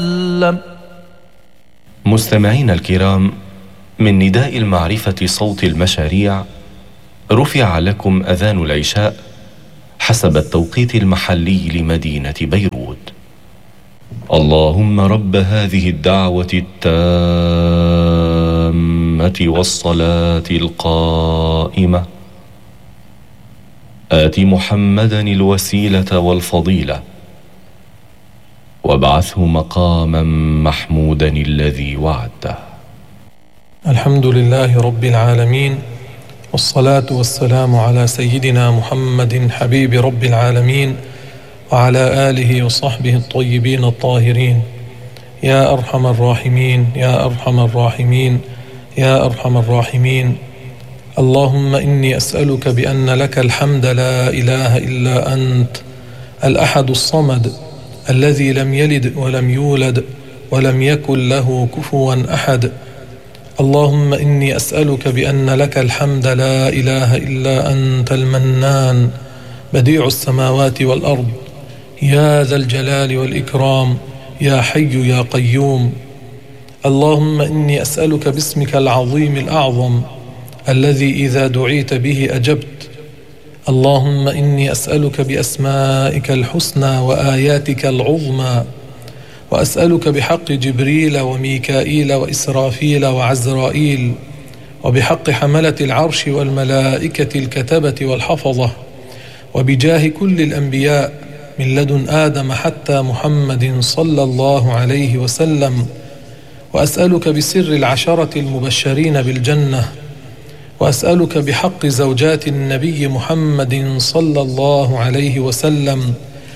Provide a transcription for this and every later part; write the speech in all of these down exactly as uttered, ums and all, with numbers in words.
مستمعينا الكرام، من نداء المعرفة صوت المشاريع رفع لكم أذان العشاء حسب التوقيت المحلي لمدينة بيروت. اللهم رب هذه الدعوة التامة والصلاة القائمة آت محمدا الوسيلة والفضيلة وابعثه مقاما محمودا الذي وعدته. الحمد لله رب العالمين، والصلاة والسلام على سيدنا محمد حبيب رب العالمين وعلى آله وصحبه الطيبين الطاهرين. يا أرحم الراحمين يا أرحم الراحمين يا أرحم الراحمين. اللهم إني أسألك بأن لك الحمد لا إله إلا أنت، الأحد الصمد الذي لم يلد ولم يولد ولم يكن له كفوا أحد. اللهم إني أسألك بأن لك الحمد لا إله إلا أنت المنان بديع السماوات والأرض، يا ذا الجلال والإكرام، يا حي يا قيوم. اللهم إني أسألك باسمك العظيم الأعظم الذي إذا دعيت به أجبت. اللهم إني أسألك بأسمائك الحسنى وآياتك العظمى، وأسألك بحق جبريل وميكائيل وإسرافيل وعزرائيل، وبحق حملة العرش والملائكة الكتبة والحفظة، وبجاه كل الأنبياء من لدن آدم حتى محمد صلى الله عليه وسلم. وأسألك بسر العشرة المبشرين بالجنة، وأسألك بحق زوجات النبي محمد صلى الله عليه وسلم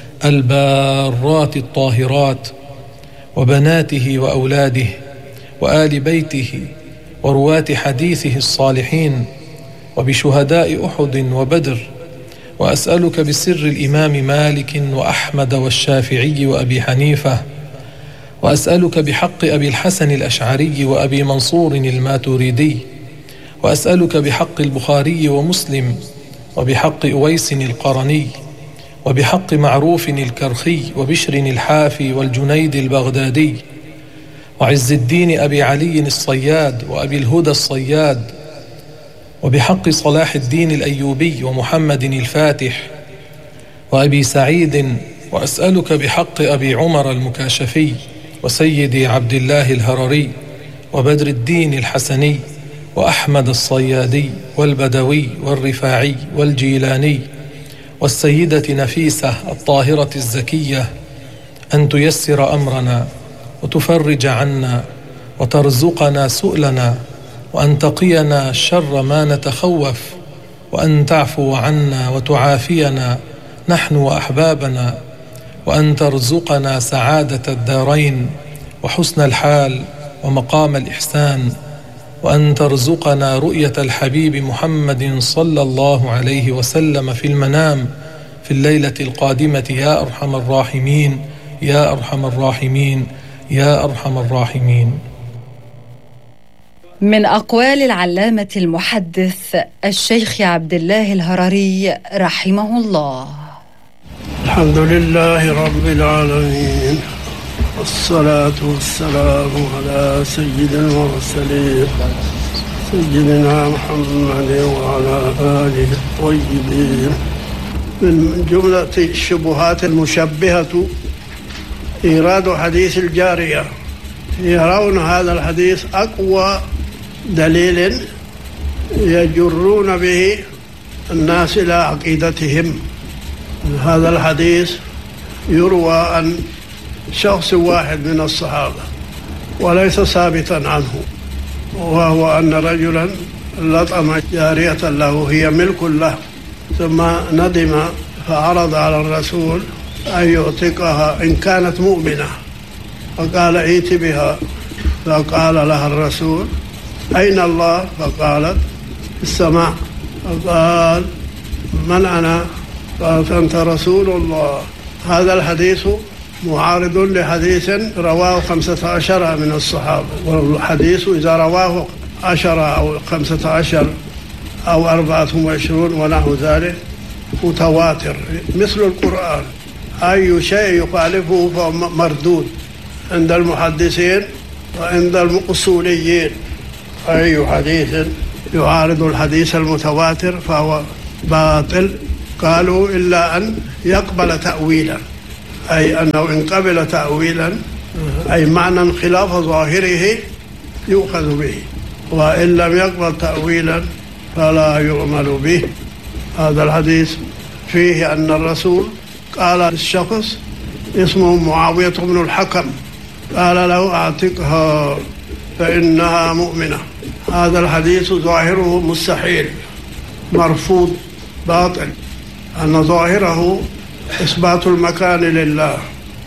البارات الطاهرات، وبناته وأولاده وآل بيته ورواة حديثه الصالحين، وبشهداء أحد وبدر. وأسألك بسر الإمام مالك وأحمد والشافعي وأبي حنيفة. وأسألك بحق أبي الحسن الأشعري وأبي منصور الماتريدي. وأسألك بحق البخاري ومسلم، وبحق أويس القرني، وبحق معروف الكرخي، وبشر الحافي، والجنيد البغدادي، وعز الدين أبي علي الصياد، وأبي الهدى الصياد، وبحق صلاح الدين الأيوبي ومحمد الفاتح، وأبي سعيد. وأسألك بحق أبي عمر المكاشفي، وسيدي عبد الله الهرري، وبدر الدين الحسني، وأحمد الصيادي، والبدوي، والرفاعي، والجيلاني، والسيدة نفيسة الطاهرة الزكية، أن تيسر أمرنا وتفرج عنا وترزقنا سؤلنا، وأن تقينا شر ما نتخوف، وأن تعفو عنا وتعافينا نحن وأحبابنا، وأن ترزقنا سعادة الدارين وحسن الحال ومقام الإحسان، وأن ترزقنا رؤية الحبيب محمد صلى الله عليه وسلم في المنام في الليلة القادمة، يا أرحم الراحمين يا أرحم الراحمين يا أرحم الراحمين. من أقوال العلامة المحدث الشيخ عبد الله الهرري رحمه الله: الحمد لله رب العالمين، والصلاة والسلام على سيد المرسلين سيدنا محمد وعلى آله الطيبين. من جملة الشبهات المشبهة إيراد حديث الجارية، يرون هذا الحديث أقوى دليل يجرون به الناس إلى عقيدتهم. هذا الحديث يروى عن شخص واحد من الصحابة وليس ثابتا عنه، وهو أن رجلا لطم جارية له هي ملك له، ثم ندم فعرض على الرسول أن يعتقها إن كانت مؤمنة، فقال ائت بها، فقال لها الرسول أين الله؟ فقالت في السماء. فقال من أنا؟ قالت أنت رسول الله. هذا الحديث معارض لحديث رواه خمسة عشر من الصحابة، والحديث إذا رواه عشرة أو خمسة عشر أو أربعة وعشرون ونحو ذلك متواتر مثل القرآن، أي شيء يخالفه فهو مردود. عند المحدثين وعند الأصوليين. أي حديث يعارض الحديث المتواتر فهو باطل. قالوا إلا أن يقبل تأويلا، أي أنه إن قبل تأويلا أي معنى خلاف ظاهره يؤخذ به، وإن لم يقبل تأويلا فلا يعمل به. هذا الحديث فيه أن الرسول قال للشخص اسمه معاوية بن الحكم، قال له أعتقها فإنها مؤمنة. هذا الحديث ظاهره مستحيل، مرفوض، باطل، أن ظاهره إثبات المكان لله،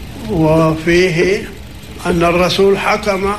وفيه أن الرسول حكم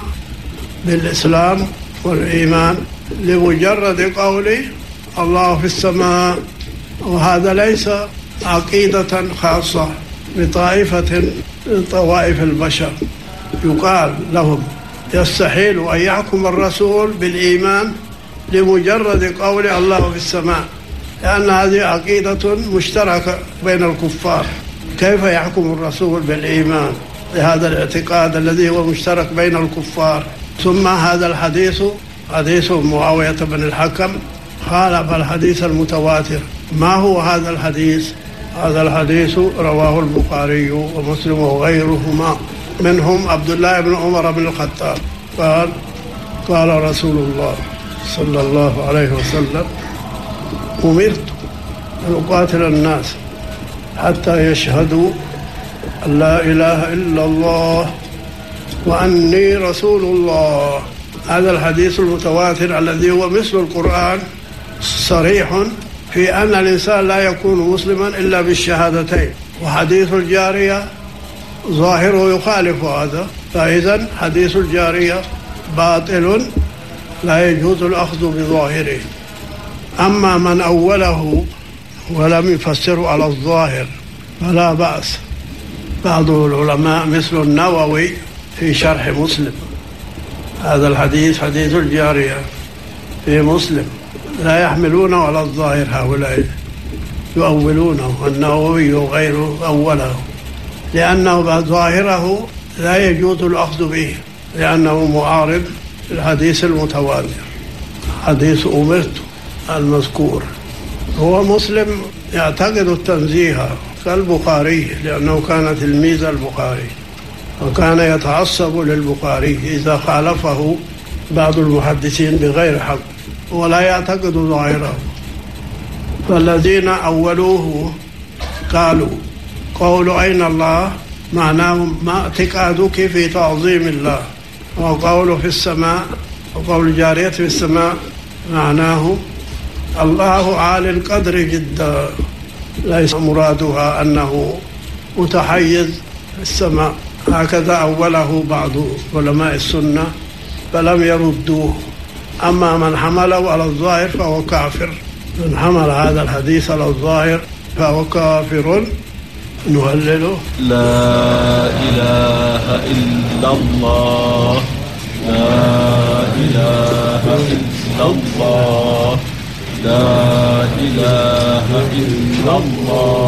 بالإسلام والإيمان لمجرد قوله الله في السماء، وهذا ليس عقيدة خاصة بطائفة من طوائف البشر. يقال لهم يستحيل أن يحكم الرسول بالإيمان لمجرد قول الله في السماء، لأن هذه عقيدة مشتركة بين الكفار. كيف يحكم الرسول بالإيمان بهذا الاعتقاد الذي هو مشترك بين الكفار؟ ثم هذا الحديث حديث معاوية بن الحكم خالف الحديث المتواتر. ما هو هذا الحديث؟ هذا الحديث رواه البخاري ومسلم وغيرهما، منهم عبد الله بن عمر بن الخطاب قال قال رسول الله صلى الله عليه وسلم أمرت أن أقاتل الناس حتى يشهدوا أن لا إله إلا الله وأني رسول الله. هذا الحديث المتواتر الذي هو مثل القرآن صريح في أن الإنسان لا يكون مسلما إلا بالشهادتين، وحديث الجارية ظاهره يخالف هذا، فإذا حديث الجارية باطل لا يجوز الأخذ بظاهره. أما من أوله ولم يفسره على الظاهر فلا بأس. بعض العلماء مثل النووي في شرح مسلم، هذا الحديث حديث الجارية في مسلم لا يحملونه على الظاهر، هؤلاء يؤولونه، النووي وغيره أوله، لأنه ظاهره لا يجوز الأخذ به لأنه معارض الحديث المتواتر. حديث أمرت المذكور هو مسلم يعتقد التنزيه كالبخاري، لأنه كان تلميذ البخاري وكان يتعصب للبخاري إذا خالفه بعض المحدثين بغير حق ولا يعتقد ظاهره. فالذين أولوه قالوا قول أين الله معناه ما اعتقادك في تعظيم الله، وقوله في السماء وقول الجارية في السماء معناه الله عالي القدر جدا، ليس مرادها أنه متحيز في السماء. هكذا أوله بعض علماء السنة فلم يردوه. أما من حمله على الظاهر فهو كافر، من حمل هذا الحديث على الظاهر فهو كافر. نهلله لا إله إلا الله، لا إله إلا الله، لا إله إلا الله.